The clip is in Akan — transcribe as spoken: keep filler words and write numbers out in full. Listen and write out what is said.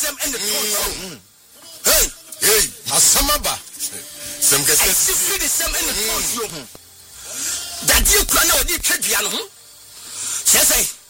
sem and the tone. Hey, hey, Asamaba. Some guys see the same and the tone. That you can know the piano. Say